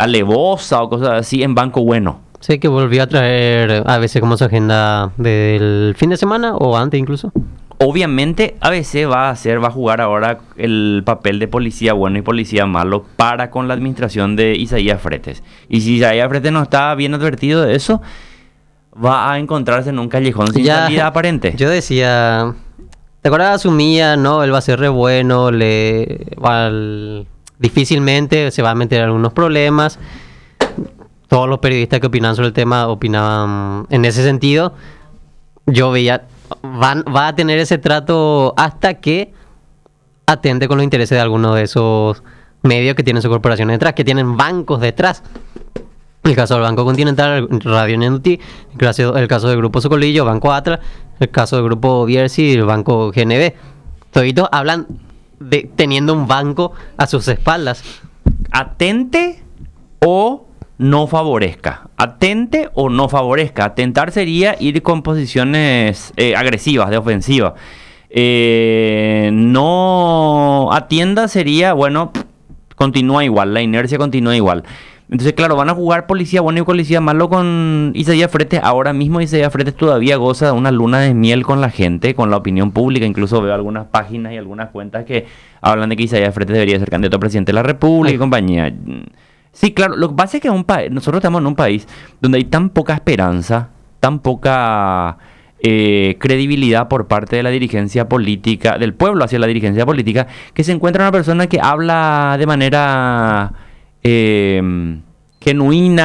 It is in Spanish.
alevosa o cosas así en Banco Bueno. Sé que volvió a traer a veces como su agenda del fin de semana o antes incluso. Obviamente ABC va a jugar ahora el papel de policía bueno y policía malo para con la administración de Isaías Fretes. Y si Isaías Fretes no está bien advertido de eso, va a encontrarse en un callejón sin salida aparente. Yo decía, ¿te acuerdas? Asumía, no, él va a ser re bueno, difícilmente se va a meter en algunos problemas. Todos los periodistas que opinaban sobre el tema opinaban en ese sentido. Yo veía, va a tener ese trato hasta que atente con los intereses de algunos de esos medios que tienen sus corporaciones detrás, que tienen bancos detrás. El caso del Banco Continental, Radio Nenuti, el caso del Grupo Socolillo, Banco Atlas, el caso del Grupo Bierzi, el Banco GNB. Toditos hablan de teniendo un banco a sus espaldas. Atente o no favorezca. Atente o no favorezca. Atentar sería ir con posiciones agresivas, de ofensiva. No atienda sería, bueno, continúa igual, la inercia continúa igual. Entonces, claro, van a jugar policía bueno y policía malo con Isaías Fretes. Ahora mismo Isaías Fretes todavía goza de una luna de miel con la gente, con la opinión pública. Incluso veo algunas páginas y algunas cuentas que hablan de que Isaías Fretes debería ser candidato a presidente de la República y compañía. Sí, claro, lo que pasa es que nosotros estamos en un país donde hay tan poca esperanza, tan poca credibilidad por parte de la dirigencia política, del pueblo hacia la dirigencia política, que se encuentra una persona que habla de manera genuina